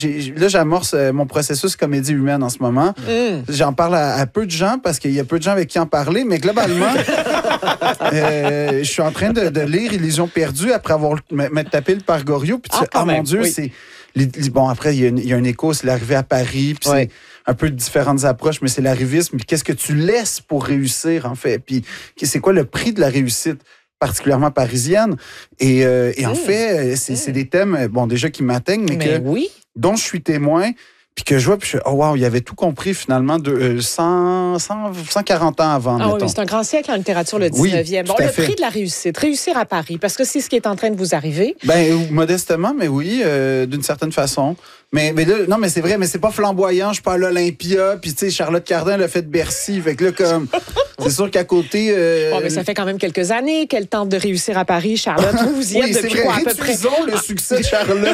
Là, j'amorce mon processus comédie humaine en ce moment. J'en parle à peu de gens parce qu'il y a peu de gens avec qui en parler, mais globalement, je suis en train de lire Illusion perdue après avoir m'être tapé le père Goriot. Puis mon Dieu, c'est... Bon, après, il y a un écho, c'est l'arrivée à Paris, puis c'est un peu de différentes approches, mais c'est l'arrivisme. Puis qu'est-ce que tu laisses pour réussir, en fait? Puis c'est quoi le prix de la réussite, particulièrement parisienne? Et en fait, c'est des thèmes, bon, déjà qui m'atteignent, mais dont je suis témoin, puis que je vois, puis je fais, oh wow, il avait tout compris finalement 140 ans avant. Ah oui, mais c'est un grand siècle en littérature, le 19e. Bon, le prix de la réussite, réussir à Paris, parce que c'est ce qui est en train de vous arriver. Ben modestement, mais oui, d'une certaine façon. Mais là, non, mais c'est vrai, mais c'est pas flamboyant. Je suis pas à l'Olympia, puis tu sais, Charlotte Cardin l'a fait de Bercy. Fait que là, comme, c'est sûr qu'à côté... mais ça fait quand même quelques années qu'elle tente de réussir à Paris, Charlotte. Vous y êtes depuis quoi, à peu près? Réduisons le succès de Charlotte.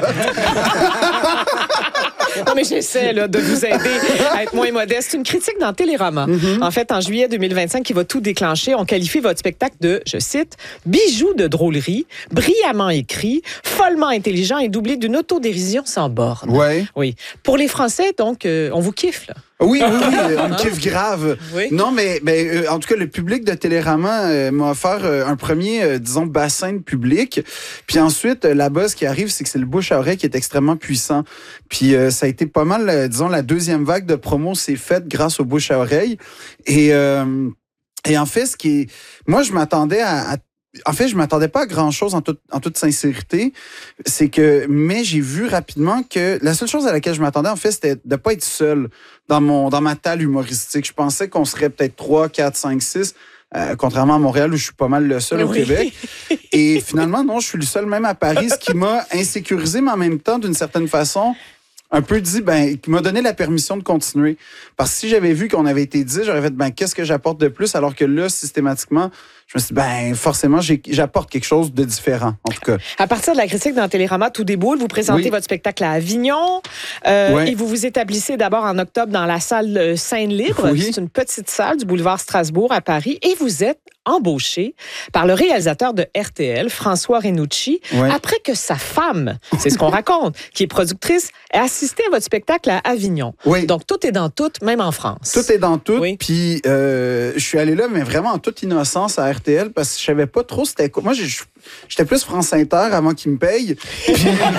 Non, mais j'essaie de vous aider à être moins modeste. Une critique dans Télérama. En fait, en juillet 2025, qui va tout déclencher, on qualifie votre spectacle de, je cite, « bijou de drôlerie, brillamment écrit, follement intelligent et doublé d'une autodérision sans borne ». Oui. Pour les Français, donc, on vous kiffe, là. Oui, on me kiffe grave. Oui. Non, mais en tout cas, le public de Télérama m'a offert un premier, disons, bassin de public. Puis ensuite, là-bas, ce qui arrive, c'est que c'est le bouche à oreille qui est extrêmement puissant. Puis ça a été pas mal, disons, la deuxième vague de promo s'est faite grâce au bouche à oreille. Et en fait, ce qui est... Moi, je m'attendais en fait, je m'attendais pas à grand-chose en toute sincérité. Mais j'ai vu rapidement que la seule chose à laquelle je m'attendais, en fait, c'était de pas être seul dans ma talle humoristique. Je pensais qu'on serait peut-être 3, 4, 5, 6, contrairement à Montréal où je suis pas mal le seul au Québec. Et finalement, non, je suis le seul même à Paris, ce qui m'a insécurisé, mais en même temps, d'une certaine façon, un peu dit, qui m'a donné la permission de continuer. Parce que si j'avais vu qu'on avait été 10, j'aurais fait, qu'est-ce que j'apporte de plus? Alors que là, systématiquement, je me suis dit, forcément, j'apporte quelque chose de différent, en tout cas. À partir de la critique dans Télérama, tout déboule. Vous présentez votre spectacle à Avignon. Et vous vous établissez d'abord en octobre dans la salle Seine-Libre. C'est une petite salle du boulevard Strasbourg à Paris. Et vous êtes embauché par le réalisateur de RTL, François Renucci, après que sa femme, c'est ce qu'on raconte, qui est productrice, ait assisté à votre spectacle à Avignon. Donc, tout est dans tout, même en France. Tout est dans tout. Puis, je suis allé là, mais vraiment en toute innocence à RTL, parce que je savais pas trop c'était quoi. Moi, j'étais plus France Inter avant qu'ils me payent. Puis,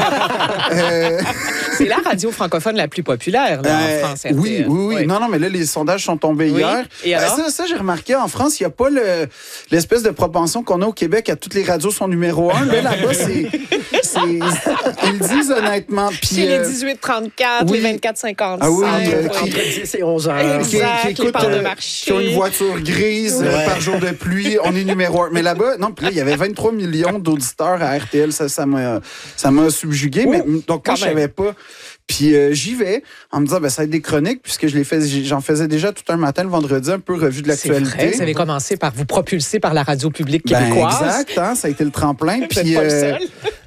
c'est la radio francophone la plus populaire là, en France. RTL. Oui. Non, mais là, les sondages sont tombés hier. Et alors? Ça, j'ai remarqué, en France, il n'y a pas l'espèce de propension qu'on a au Québec à toutes les radios sont numéro 1. Là-bas, ils le disent honnêtement. Puis, c'est les 18-34, les 24-55. Ah oui, entre 10 et 11 heures. Exact, qui partent de marché. Qui ont une voiture grise par jour de pluie. On est numéro 1. Mais là-bas, non, puis là, il y avait 23 millions d'auditeurs à RTL. Ça m'a subjugué. Mais, donc, moi, je savais pas. Puis j'y vais en me disant, ça va être des chroniques, puisque j'en faisais déjà tout un matin le vendredi, un peu revue de l'actualité. C'est vrai, vous avez commencé par vous propulser par la radio publique québécoise. Exact, ça a été le tremplin. Vous n'êtes pas le seul.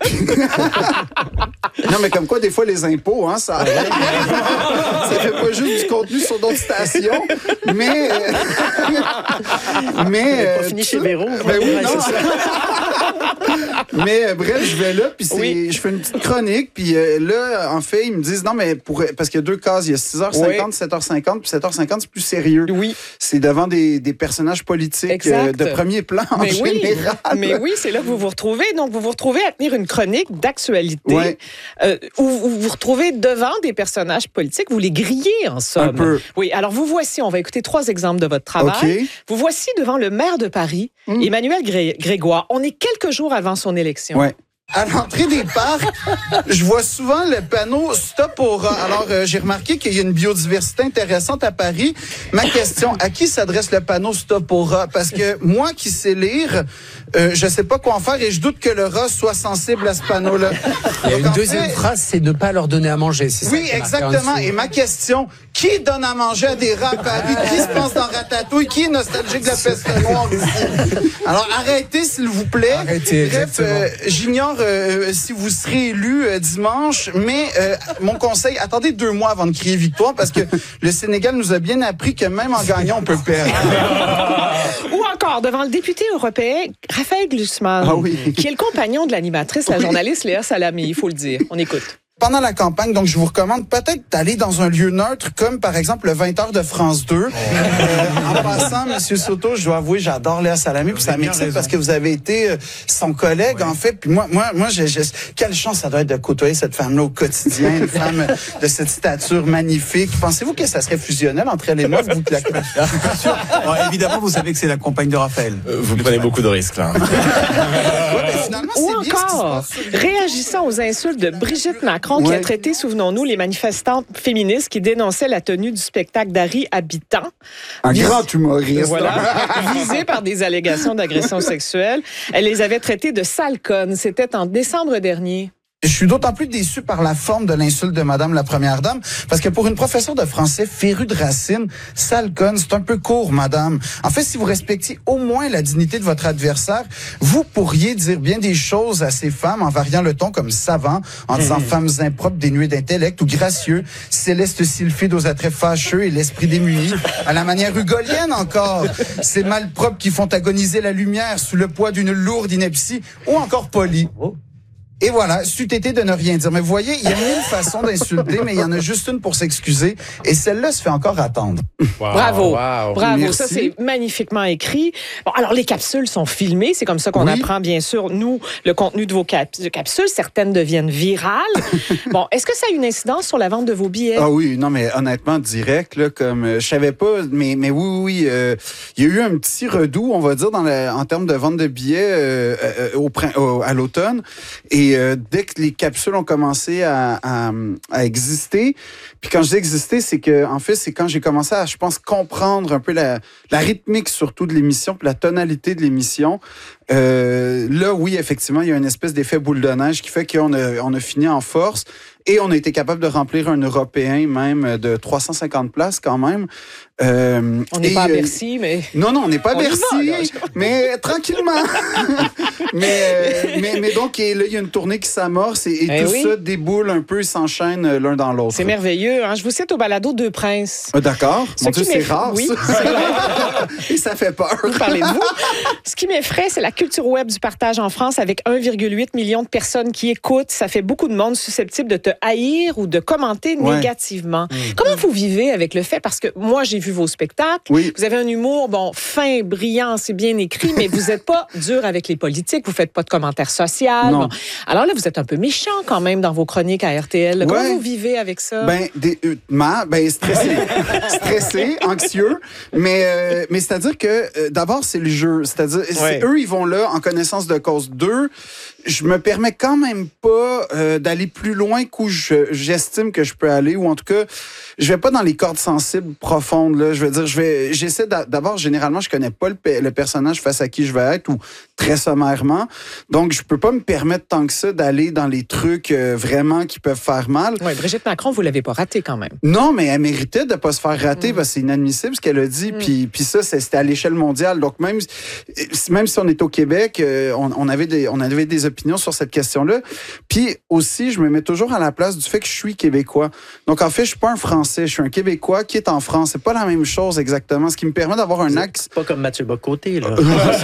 Non, mais comme quoi, des fois, les impôts, ça fait pas juste du contenu sur d'autres stations, mais... pas fini chez Véro. Mais bref, je vais là, puis je fais une petite chronique, puis là, en fait, ils me disent, non, mais parce qu'il y a deux cases, il y a 6h50, 7h50, puis 7h50, c'est plus sérieux. C'est devant des personnages politiques de premier plan, en général. Mais oui, c'est là que vous vous retrouvez. Donc, vous vous retrouvez à tenir une chronique d'actualité où vous vous retrouvez devant des personnages politiques, vous les grillez, en somme. Un peu. Oui, alors vous voici, on va écouter 3 exemples de votre travail. Vous voici devant le maire de Paris, Emmanuel Grégoire. On est quelques jours avant son élection. À l'entrée des parcs, je vois souvent le panneau Stop au rat. Alors, j'ai remarqué qu'il y a une biodiversité intéressante à Paris. Ma question, à qui s'adresse le panneau Stop au rat? Parce que moi qui sais lire, je sais pas quoi en faire et je doute que le rat soit sensible à ce panneau-là. Il y a une deuxième phrase, c'est ne pas leur donner à manger. Oui, exactement. Et ma question, qui donne à manger à des rats à Paris? Qui se pense dans Ratatouille? Qui est nostalgique de la peste noire ici? Alors, arrêtez, s'il vous plaît. Arrêtez, bref, j'ignore si vous serez élu dimanche, mais mon conseil, attendez 2 mois avant de crier victoire, parce que le Sénégal nous a bien appris que même en gagnant, on peut perdre. Ou encore, devant le député européen, Raphaël Glucksmann, qui est le compagnon de l'animatrice, la journaliste Léa Salamé, il faut le dire. On écoute. pendant la campagne. Donc, je vous recommande peut-être d'aller dans un lieu neutre, comme par exemple le 20h de France 2. En passant, Monsieur Soto, je dois avouer, j'adore Léa Salamé, puis ça m'excite parce que vous avez été son collègue, en fait. Puis moi, quelle chance ça doit être de côtoyer cette femme-là au quotidien, une femme de cette stature magnifique. Pensez-vous que ça serait fusionnel entre elle et moi, vous que la bon, évidemment, vous savez que c'est la compagne de Raphaël. Vous prenez beaucoup de risques, là. Ou encore, réagissant aux insultes de Brigitte Macron, qui a traité, souvenons-nous, les manifestantes féministes qui dénonçaient la tenue du spectacle d'Harry Habitant. Un grand humoriste. Voilà, visé par des allégations d'agression sexuelle. Elle les avait traités de sales connes. C'était en décembre dernier. Je suis d'autant plus déçu par la forme de l'insulte de Madame la Première Dame, parce que pour une professeure de français férue de racines, sale conne, c'est un peu court, Madame. En fait, si vous respectiez au moins la dignité de votre adversaire, vous pourriez dire bien des choses à ces femmes en variant le ton comme savant, en disant femmes impropres, dénuées d'intellect ou gracieux, céleste sylphide aux attraits fâcheux et l'esprit démuni, à la manière hugolienne encore, ces malpropres qui font agoniser la lumière sous le poids d'une lourde ineptie, ou encore poli. Et voilà, c'eût été de ne rien dire. Mais vous voyez, il y a mille façons d'insulter, mais il y en a juste une pour s'excuser. Et celle-là se fait encore attendre. Wow. Bravo. Merci. Ça, c'est magnifiquement écrit. Bon, alors, les capsules sont filmées. C'est comme ça qu'on apprend, bien sûr, nous, le contenu de vos capsules. Certaines deviennent virales. Bon, est-ce que ça a une incidence sur la vente de vos billets? Ah oui, non, mais honnêtement, direct, là, comme je savais pas, mais oui, il y a eu un petit redout, on va dire, en termes de vente de billets à l'automne. Et dès que les capsules ont commencé à exister, puis quand je dis exister, c'est que en fait, c'est quand j'ai commencé à, je pense, comprendre un peu la rythmique surtout de l'émission, puis la tonalité de l'émission. Là, oui, effectivement, il y a une espèce d'effet boule de neige qui fait qu'on a fini en force. Et on a été capable de remplir un européen même de 350 places quand même. On n'est pas à Bercy, mais... Non, on n'est pas à Bercy, mais tranquillement. mais donc, là, il y a une tournée qui s'amorce et tout ça déboule un peu, s'enchaîne l'un dans l'autre. C'est merveilleux. Hein? Je vous cite au balado Deux Princes. D'accord. Mon Dieu, c'est rare, oui, ça. Et ça fait peur. Vous parlez de vous. Ce qui m'effraie, c'est la culture web du partage en France avec 1,8 million de personnes qui écoutent. Ça fait beaucoup de monde susceptible de te haïr ou de commenter négativement. Comment vous vivez avec le fait? Parce que moi, j'ai vu vos spectacles. Oui. Vous avez un humour, fin, brillant, c'est bien écrit, mais vous n'êtes pas dur avec les politiques. Vous ne faites pas de commentaires sociaux. Bon. Alors là, vous êtes un peu méchant quand même dans vos chroniques à RTL. Comment vous vivez avec ça? Stressé, anxieux. Mais c'est-à-dire que d'abord, c'est le jeu. C'est-à-dire, eux, ils vont là en connaissance de cause. Deux, je me permets quand même pas d'aller plus loin qu'où j'estime que je peux aller, ou en tout cas, je vais pas dans les cordes sensibles profondes, là. Je veux dire, j'essaie d'abord, généralement, je connais pas le personnage face à qui je vais être, ou très sommairement. Donc, je peux pas me permettre tant que ça d'aller dans les trucs vraiment qui peuvent faire mal. Oui, Brigitte Macron, vous l'avez pas raté quand même. Non, mais elle méritait de pas se faire rater parce que c'est inadmissible ce qu'elle a dit. Puis ça, c'était à l'échelle mondiale. Donc, même si on est au Québec, on avait des opinions sur cette question-là. Puis aussi, je me mets toujours à la place du fait que je suis québécois. Donc, en fait, je suis pas un Français, je suis un Québécois qui est en France. C'est pas la même chose exactement. Ce qui me permet d'avoir un axe... Pas comme Mathieu Bocoté, là.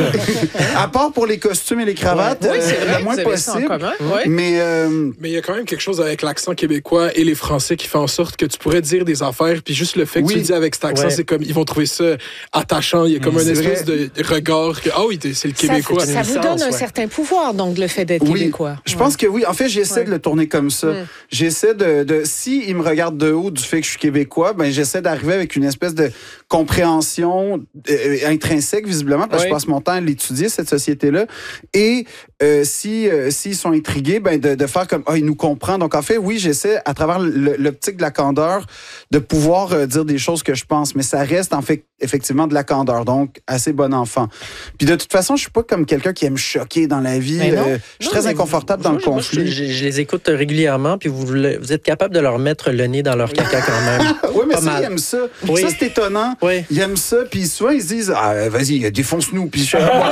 À part pour les costumes et les cravates, le moins possible. Mais il y a quand même quelque chose avec l'accent québécois et les Français qui fait en sorte que tu pourrais dire des affaires, puis juste le fait que tu le dis avec cet accent, c'est comme, ils vont trouver ça attachant. Il y a comme une espèce de regard que, c'est le Québécois. Ça vous donne un certain pouvoir, donc, le fait d'être québécois. Je pense que oui. En fait, j'essaie de le tourner comme ça. J'essaie si ils me regardent de haut du fait que je suis québécois, j'essaie d'arriver avec une espèce de compréhension intrinsèque, visiblement, parce que je passe mon temps à l'étudier, cette société-là. Et s'ils sont intrigués, de faire comme, il nous comprend. Donc, en fait, oui, j'essaie, à travers l'optique de la candeur, de pouvoir dire des choses que je pense. Mais ça reste, en fait, effectivement, de la candeur. Donc, assez bon enfant. Puis, de toute façon, je suis pas comme quelqu'un qui aime choquer dans la vie. Je suis très inconfortable dans le conflit. Moi, je les écoute régulièrement, puis vous êtes capable de leur mettre le nez dans leur caca quand même. Oui, mais ça, ils aiment ça. Oui. Ça, c'est étonnant. Oui. Ils aiment ça, puis souvent, ils se disent, vas-y, défonce-nous. Puis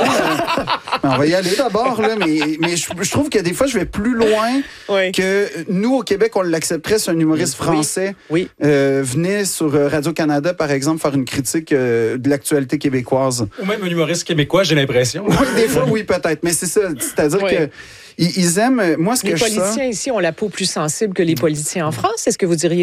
on va y aller d'abord, là. Mais je trouve que des fois, je vais plus loin que nous, au Québec, on l'accepterait si un humoriste français venait sur Radio-Canada, par exemple, faire une critique de l'actualité québécoise. Ou même un humoriste québécois, j'ai l'impression. Oui, des fois, oui, peut-être. Mais c'est ça. C'est-à-dire que Ils aiment, moi, ce que je sens... Les politiciens ici ont la peau plus sensible que les politiciens en France. Est-ce que vous diriez